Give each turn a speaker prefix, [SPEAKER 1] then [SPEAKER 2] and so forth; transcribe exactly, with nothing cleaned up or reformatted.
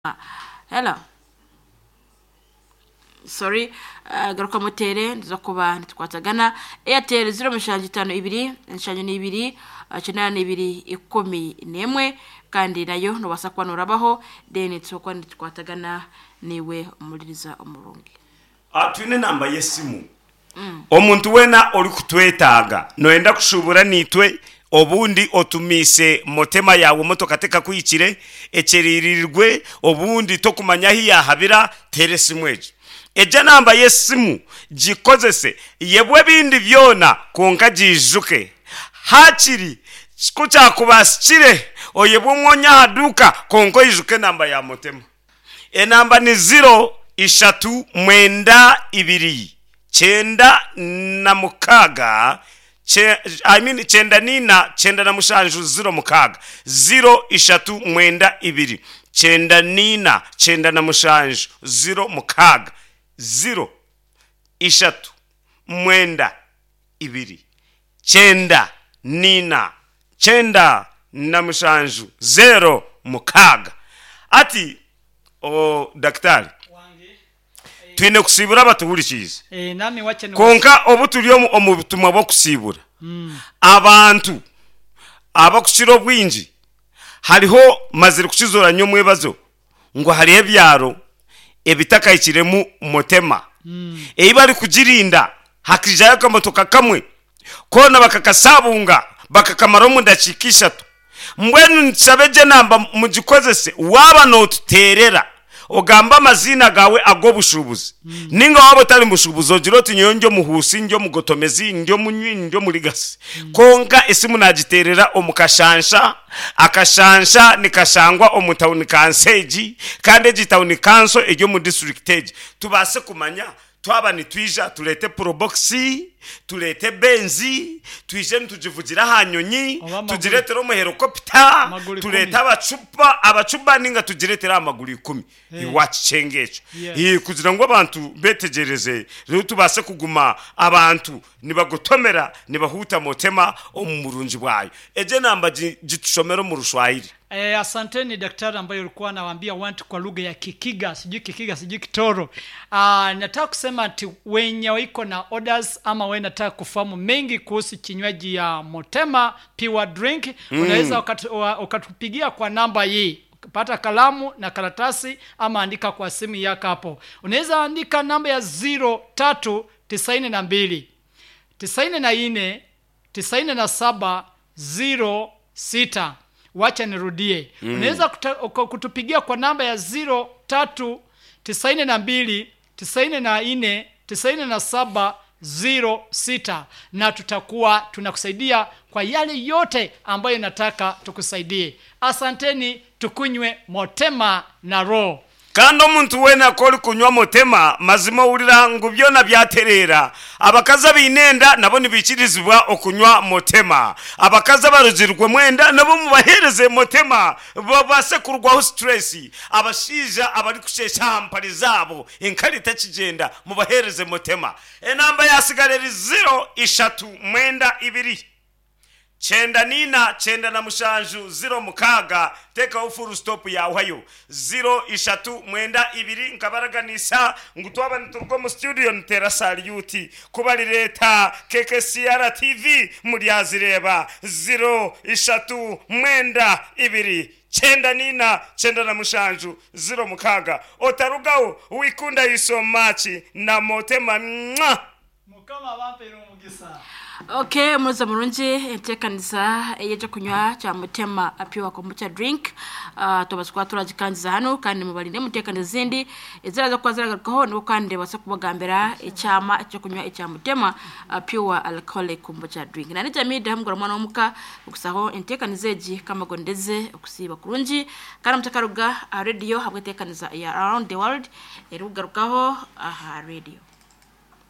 [SPEAKER 1] Hello. Sorry, uh, garuka mutere ndizo kuba ntitwatagana Airtel zero mushanju itanu ibiri nshanju ni ibiri cyenda ni ibiri ikumi nemwe kandi nayo no basakwanura baho then tsokwa ntitwatagana niwe umuririza umurungi.
[SPEAKER 2] Atwine namba yesimu. Mm. Omuntu wena oli kutwetaga noenda kushubura nitwe obundi otumise motema yawe moto kateka kuyikire eceririrwe obundi tokumanya hiya habira teresimweje. Eja namba yesimu jikozese yebwe bindi byona konka jijuke hakiri kucha kubasire oyebwe mwonya haduka konko ijuke namba ya motema. E namba ni zero ishatu mwenda ibiri chenda na mukaga che, I mean chenda nina chenda na mushanju zero mukaga zero ishatu mwenda ibiri chenda nina chenda na mushanju zero mukaga zero ishatu mwenda ibiri chenda nina chenda na mushanju zero mukaga. Ati o daktari twine kusibura batuhurikize
[SPEAKER 3] eh nami wache no
[SPEAKER 2] konka obutulyo mu butumwa bwo kusibura mm. Abantu abakukiro bwinji hariho maziri kukizora nyo mwebazo ngo hari ebyaro ebitaka ikiremu motema mm. Eibari kujirinda hakijayo kamotoka kamwe kona bakakasabunga bakakamaro mu ndakikishatu mbwenu nsabeje namba mugikozese waba no tuterera ogamba mazina gawe agobushubuzi mm. Ninga wabo tali mushubuzo jiroti nyonjo muhusi njo mugotomezi njo munywi njo muligasi mm. Konga esimu najiterera omukashansha akashansha nikashangwa omutawuni kanseji kande jitawuni kanso ejo mu districtage tubase kumanya twaba nitwija tulete proboxi tulete benzi twije ntujivugira hanyonyi tujiretero mu helicopter tulete abacupa abacupa ninga tujiretera amaguru ikumi iwacengecho iyi kugira ngo abantu betegereze rero tubase kuguma abantu nibagotomera nibahuta motema omurunji bwayo eje namba jitushomero mu rushwahili.
[SPEAKER 3] Eh, asanteni daktari ambaye ulikuwa anawaambia watu kwa lugha ya Kikiga, sijui Kikiga, sijui Kitoro. Ah, nataka kusema ati wenye wiko na orders ama wewe nataka kufahamu mengi kuhusu kinywaji ya Motema Pure Drink, mm. Unaweza ukatupigia kwa namba hii. Pata kalamu na karatasi ama andika kwa simu yako hapo. Unaweza andika namba ya zero tatu tisaini na mbili tisaini na nne tisaini na saba zero sita. Wacha nirudie. Mm. Unaweza kutupigia kwa namba ya zero tatu tisaini na mbili tisaini na nne tisaini na saba zero sita na tutakuwa tunakusaidia kwa yale yote ambayo nataka tukusaidie. Asanteni, tukunywe Motema na Raw.
[SPEAKER 2] Kando muntu wena koli kunywa Motema mazima urira ngo byona byaterera abakaza binenda nabo nibikirizibwa okunywa Motema abakaza baruzirwe mwenda nabo mubahereze Motema babase kurwaho stress abashija abari kushesha hampari zabo inkarita kigenda mubahereze Motema. Enamba yasigareri zero ishatu mwenda ibiri chenda nina chenda na mushanju zero mukaga teka full stop ya uhayo zero ishatu mwenda ibiri nkabaraganisa ngutwaba nturwo mu studio ntera salute kubali leta K K C R T V muri azireba zero ishatu mwenda ibiri chenda nina chenda na mushanju zero mukaga otarugaho wikunda isomachi na Motema mwa
[SPEAKER 3] mukama bampero mugisa.
[SPEAKER 1] Okay, muza murunji tekaniza yeje kunywa cha Motema Pure kombucha drink. Uh, tobasukwa turajikanziza hano kandi mubalinde mutekaniza zindi eziraza kwaziragarukaho no kandi basakubagambera icyama cyo kunywa icya Motema Pure alcoholic kombucha drink. Na nija mida hamgora mwana omuka ukusaho intekanizeji kama gondeze ukusiba kurunji kana mutakaruga radio habwe tekaniza ya around the world erugarukaho aha radio.